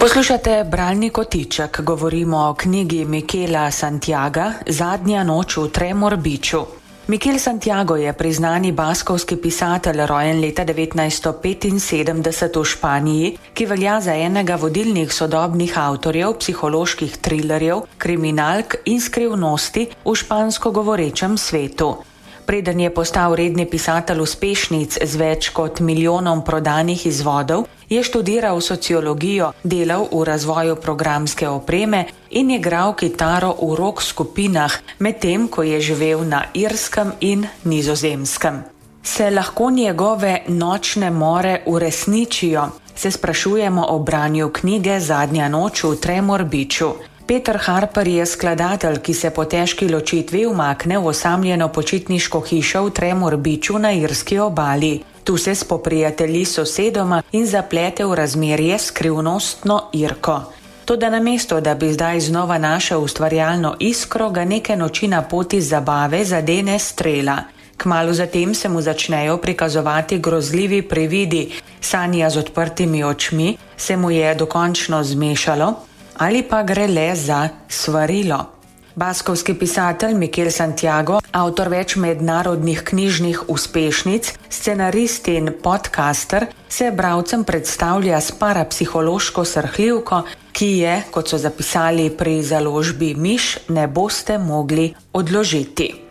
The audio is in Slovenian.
Poslušate Bralni kotiček, govorimo o knjigi Miquela Santiaga Zadnja noč v Tremorbiču. Miquel Santiago je priznani baskovski pisatelj, rojen leta 1975 v Španiji, ki velja za enega vodilnih sodobnih avtorjev psiholoških trilerjev, kriminalk in skrivnosti v špansko govorečem svetu. Preden je postal redni pisatelj uspešnic z več kot milijonom prodanih izvodov, je študiral sociologijo, delal v razvoju programske opreme in igral kitaro v rock skupinah, medtem ko je živel na Irskem in Nizozemskem. Se lahko njegove nočne more uresničijo? Se sprašujemo o branju knjige Zadnja noč v Tremorbiču. Peter Harper je skladatelj, ki se po težki ločitvi umakne v osamljeno počitniško hišo v Tremorbiču na irski obali. Tu se spoprijatelji s sosedoma in zaplete v razmerje s skrivnostno Irko. Toda namesto, da bi zdaj znova našel ustvarjalno iskro, ga neke noči na poti zabave zadene strela. Kmalu zatem se mu začnejo prikazovati grozljivi prividi, sanja z odprtimi očmi, se mu je dokončno zmešalo, ali pa gre le za svarilo. Baskovski pisatelj Miquel Santiago, avtor več mednarodnih knjižnih uspešnic, scenarist in podcaster, se bralcem predstavlja s parapsihološko srhljivko, ki je, kot so zapisali pri založbi Miš, ne boste mogli odložiti.